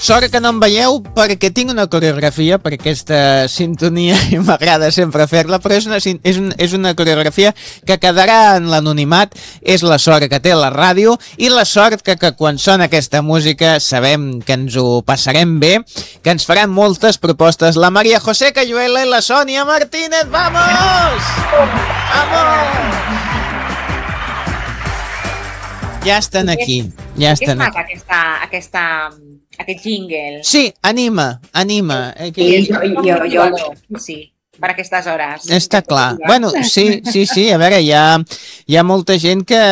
Sort que no em veieu perquè tinc una coreografia per aquesta sintonia i m'agrada sempre fer-la, però és una coreografia que quedarà en l'anonimat. És la sort que té la ràdio i la sort que quan sona aquesta música sabem que ens ho passarem bé, que ens faran moltes propostes la María José Cayuela i la Sònia Martínez. ¡Vamos! ¡Vamos! Ja estan aquí. Ja estan aquí. Aquest jingle. Sí, anima. Sí, sí, per aquestes hores. Està clar. Bueno, sí. A veure, hi ha molta gent que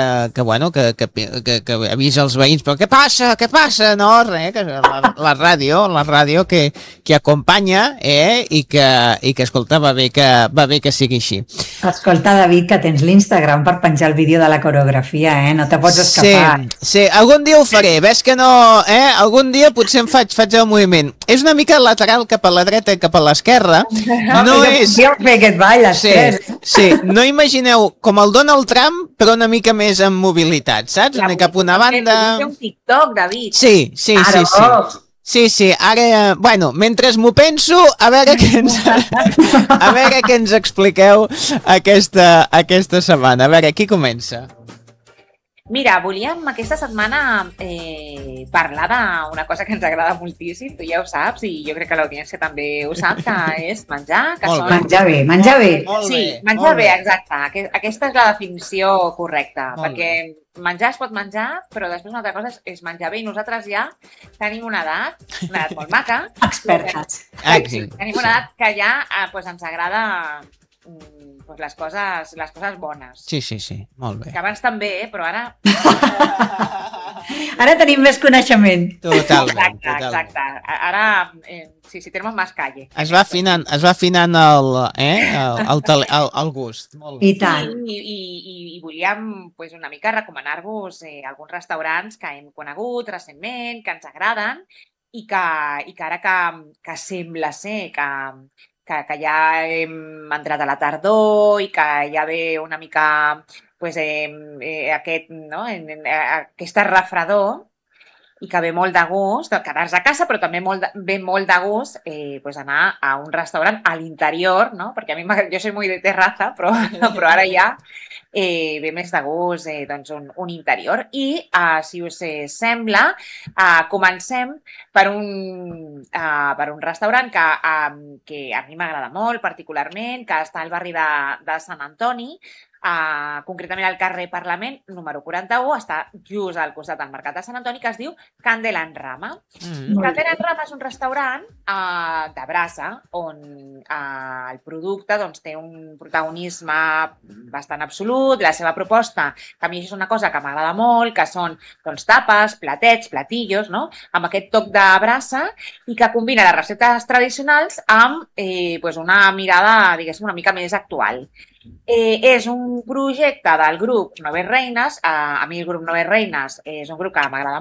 avisa els veïns, però què passa? No, res, que la ràdio que acompanya, i que escolta, va bé que sigui així. Escolta, David, que tens l'Instagram per penjar el vídeo de la coreografia, no te pots escapar. Sí, algun dia ho faré, ves que no, algun dia potser em faig el moviment. És una mica lateral cap a la dreta i cap a l'esquerra. No és... fer aquest ball, sí, no imagineu com el Donald Trump, però una mica més amb mobilitat, saps? Una cap a una banda... Fer un TikTok, David. Sí. Sí, ara, bueno, mentre m'ho penso, a veure què ens expliqueu aquesta setmana. A veure, qui comença? Mira, volíem aquesta setmana parlar d'una cosa que ens agrada moltíssim, tu ja ho saps, i jo crec que l'audiència també ho sap, que és menjar. Menjar bé. Sí, menjar bé, exacte. Aquesta és la definició correcta, perquè menjar es pot menjar, però després una altra cosa és menjar bé, i nosaltres ja tenim una edat molt maca. Expertes. Tenim una edat que ja ens agrada les coses bones. Sí, molt bé. Que abans també, però ara... Ara tenim més coneixement. Totalment. Exacte. Ara, sí, tenemos más calle. Es va afinant el gust. Molt bé. I tant. I volíem una mica recomanar-vos alguns restaurants que hem conegut recentment, que ens agraden, i que ara que sembla ser que ja hem entrat a la tardor i que ja ve una mica aquesta refredor, i que ve molt de gust quedar-se a casa, però també ve molt de gust anar a un restaurant a l'interior, no? Perquè a mi jo soy muy de terraza, però ara ja ve més de gust un interior. I, si us sembla, comencem per un restaurant que a mi m'agrada molt, particularment, que està al barri de Sant Antoni, concretament al carrer Parlament, número 41, està just al costat del Mercat de Sant Antoni, que es diu Candela en Rama. Candela en Rama és un restaurant de brasa, on el producte té un protagonisme bastant absolut. La seva proposta, que a mi és una cosa que m'agrada molt, que són tapes, platets, platillos, no? Amb aquest toc de brasa, i que combina les receptes tradicionals amb una mirada, diguéssim, una mica més actual. És un projecte del grup Noves Reines. A mi el grup Noves Reines és un grup que m'agrada